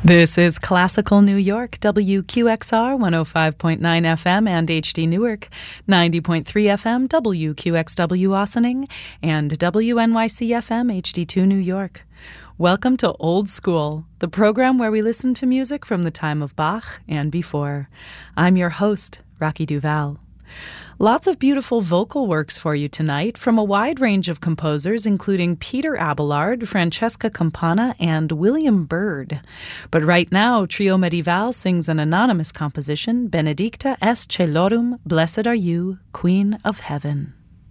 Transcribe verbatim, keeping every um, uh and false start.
This is Classical New York, W Q X R one oh five point nine F M and H D Newark, ninety point three F M, W Q X W Ossining, and W N Y C F M H D two New York. Welcome to Old School, the program where we listen to music from the time of Bach and before. I'm your host, Rocky Duval. Lots of beautiful vocal works for you tonight from a wide range of composers, including Peter Abelard, Francesca Campana, and William Byrd. But right now, Trio Medieval sings an anonymous composition, Benedicta est Celorum, Blessed Are You, Queen of Heaven.